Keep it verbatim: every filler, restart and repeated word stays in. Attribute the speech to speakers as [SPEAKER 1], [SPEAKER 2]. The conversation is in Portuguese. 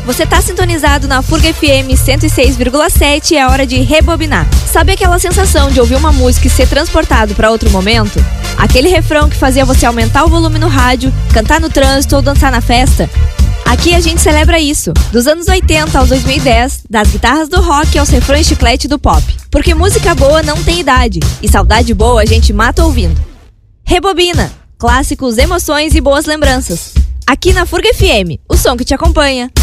[SPEAKER 1] Você tá sintonizado na Furga F M cento e seis vírgula sete e é hora de rebobinar. Sabe aquela sensação de ouvir uma música e ser transportado para outro momento? Aquele refrão que fazia você aumentar o volume no rádio, cantar no trânsito ou dançar na festa? Aqui a gente celebra isso, dos anos oitenta aos dois mil e dez, das guitarras do rock aos refrões chiclete do pop. Porque música boa não tem idade, e saudade boa a gente mata ouvindo. Rebobina, clássicos, emoções e boas lembranças. Aqui na Furga F M, o som que te acompanha.